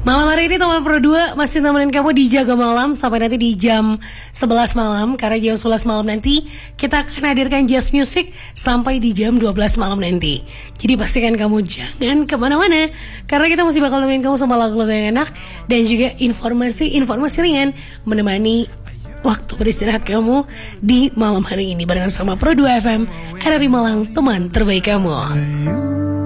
Malam hari ini Teman Pro 2 masih nemenin kamu di Jaga Malam sampai nanti di jam 11 malam. Karena jam 11 malam nanti kita akan hadirkan jazz music sampai di jam 12 malam nanti. Jadi pastikan kamu jangan kemana-mana, karena kita masih bakal nemenin kamu sama lagu-lagu yang enak dan juga informasi-informasi ringan menemani waktu beristirahat kamu di malam hari ini barengan sama Pro 2 FM RRI Malang, teman terbaik kamu.